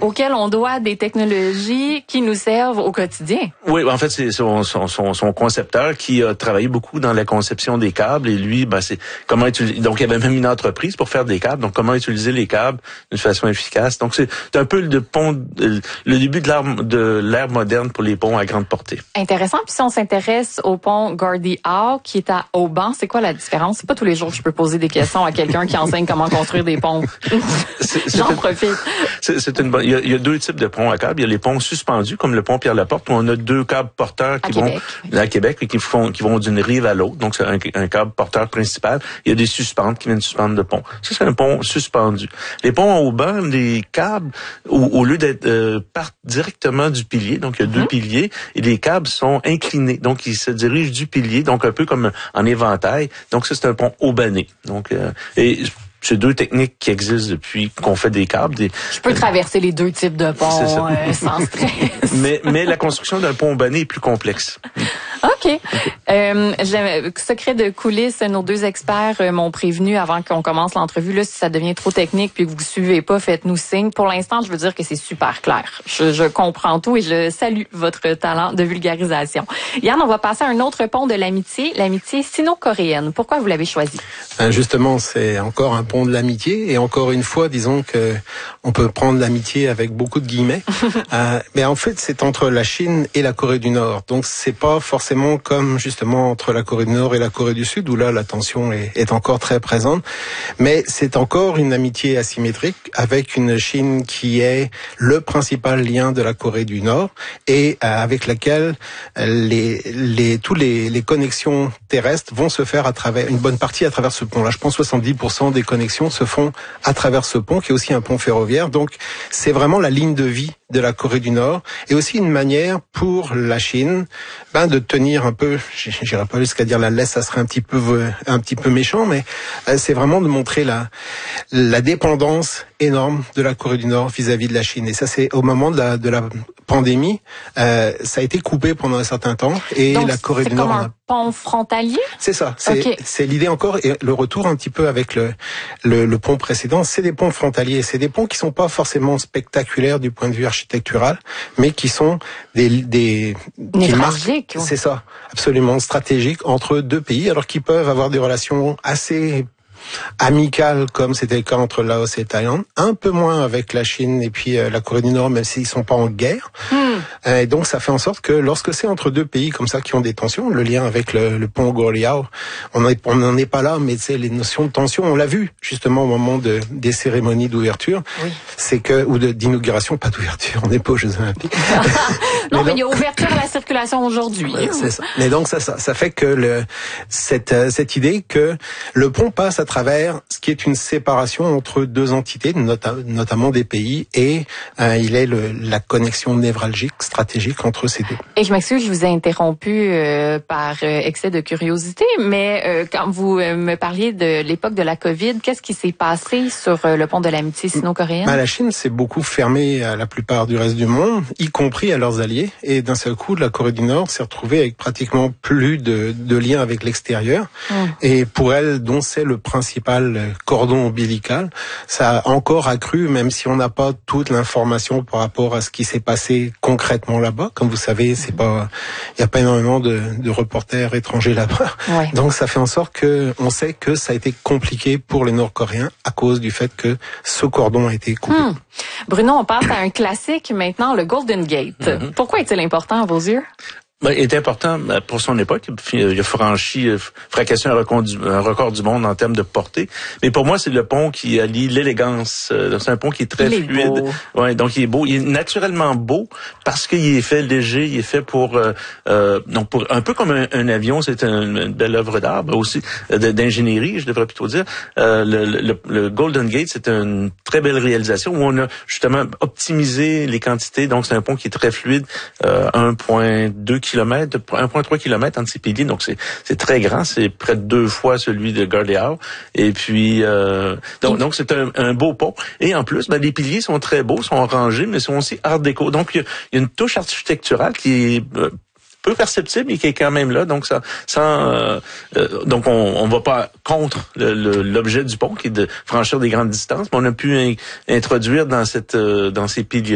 auquel on doit des technologies qui nous servent au quotidien. Oui, en fait, c'est son concepteur qui a travaillé beaucoup dans la conception des câbles et lui, c'est comment utiliser. Donc, il y avait même une entreprise pour faire des câbles. Donc, comment utiliser les câbles d'une façon efficace. Donc, c'est un peu le début de l'ère moderne pour les ponts à grande portée. Intéressant. Puis si on s'intéresse au pont Gordie Howe qui est à Auban, c'est quoi la différence? C'est pas tous les jours que je peux poser des questions à quelqu'un qui enseigne comment construire des ponts. J'en profite. Il y a deux types de ponts à câbles. Il y a les ponts suspendus, comme le pont Pierre-Laporte, où on a deux câbles porteurs qui vont à Québec et qui vont d'une rive à l'autre. Donc, c'est un câble porteur principal. Il y a des suspentes qui viennent suspendre le pont. Ça, c'est un pont suspendu. Les ponts à Auban, les câbles, au lieu d'être partent directement du pilier, donc il y a deux piliers, et les câbles sont inclinés. Donc, ils se dirigent du pilier, donc un peu comme en éventail. Donc, ça, c'est un pont aubanais. Donc, c'est deux techniques qui existent depuis qu'on fait des câbles. Je peux traverser les deux types de ponts sans stress. mais la construction d'un pont aubané est plus complexe. OK. Secret de coulisses, nos deux experts m'ont prévenu avant qu'on commence l'entrevue. Là, si ça devient trop technique puis que vous suivez pas, faites-nous signe. Pour l'instant, je veux dire que c'est super clair. Je comprends tout et je salue votre talent de vulgarisation. Yann, on va passer à un autre pont de l'amitié sino-coréenne. Pourquoi vous l'avez choisi? Justement, c'est encore un pont de l'amitié et encore une fois, disons que on peut prendre l'amitié avec beaucoup de guillemets. Mais en fait, c'est entre la Chine et la Corée du Nord. Donc, c'est pas forcément comme justement entre la Corée du Nord et la Corée du Sud, où là la tension est encore très présente, mais c'est encore une amitié asymétrique avec une Chine qui est le principal lien de la Corée du Nord et avec laquelle les connexions terrestres vont se faire à travers une bonne partie à travers ce pont. Là, je pense 70% des connexions se font à travers ce pont qui est aussi un pont ferroviaire. Donc, c'est vraiment la ligne de vie de la Corée du Nord et aussi une manière pour la Chine de tenir un peu, j'irai pas jusqu'à dire la laisse, ça serait un petit peu méchant, mais c'est vraiment de montrer la dépendance énorme de la Corée du Nord vis-à-vis de la Chine. Et ça, c'est au moment de la pandémie, ça a été coupé pendant un certain temps et donc, la Corée du Nord. C'est comme un pont frontalier? C'est ça. C'est l'idée encore et le retour un petit peu avec le pont précédent. C'est des ponts frontaliers. C'est des ponts qui sont pas forcément spectaculaires du point de vue architectural, mais qui sont qui marquent. C'est ça. Absolument stratégique entre deux pays, alors qu'ils peuvent avoir des relations assez amicales comme c'était le cas entre Laos et Thaïlande, un peu moins avec la Chine et puis la Corée du Nord, même s'ils sont pas en guerre. Et donc ça fait en sorte que lorsque c'est entre deux pays comme ça qui ont des tensions, le lien avec le pont Gordie Howe, on n'en est pas là, mais tu sais, les notions de tension, on l'a vu justement au moment des cérémonies d'ouverture, c'est que ou d'inauguration, pas d'ouverture, on n'est pas aux Jeux Olympiques. Non, mais il y a ouverture à la circulation aujourd'hui. C'est ça. Mais donc ça fait que cette idée que le pont passe à travers ce qui est une séparation entre deux entités, notamment des pays, et il est la connexion névralgique, stratégique entre ces deux. Et je m'excuse, je vous ai interrompu par excès de curiosité, mais quand vous me parliez de l'époque de la COVID, qu'est-ce qui s'est passé sur le pont de l'amitié sino-coréenne? La Chine s'est beaucoup fermée à la plupart du reste du monde, y compris à leurs alliés, et d'un seul coup, la Corée du Nord s'est retrouvée avec pratiquement plus de liens avec l'extérieur, et pour elle, dont c'est le principal cordon ombilical, ça a encore accru, même si on n'a pas toute l'information par rapport à ce qui s'est passé concrètement là-bas. Comme vous savez, il y a pas énormément de reporters étrangers là-bas. Ouais. Donc ça fait en sorte que on sait que ça a été compliqué pour les Nord-Coréens à cause du fait que ce cordon a été coupé. Bruno, on passe à un classique maintenant, le Golden Gate. Pourquoi est-il important à vos yeux? Il est important pour son époque. Il a fracassé un record du monde en termes de portée. Mais pour moi, c'est le pont qui allie l'élégance. C'est un pont qui est très fluide. Ouais, donc il est beau. Il est naturellement beau parce qu'il est fait léger. Il est fait pour un peu comme un avion. C'est une belle œuvre d'art, aussi d'ingénierie, je devrais plutôt dire. Le Golden Gate, c'est une très belle réalisation où on a justement optimisé les quantités. Donc c'est un pont qui est très fluide, 1,2 km, 1,3 km entre ses piliers, donc c'est très grand, c'est près de 2 fois celui de Gordie Howe. Et puis donc c'est un beau pont. Et en plus, les piliers sont très beaux, sont rangés, mais sont aussi art déco. Donc il y a une touche architecturale qui est peu perceptible, mais qui est quand même là. Donc donc on va pas contre l'objet du pont, qui est de franchir des grandes distances, mais on a pu introduire dans ces piliers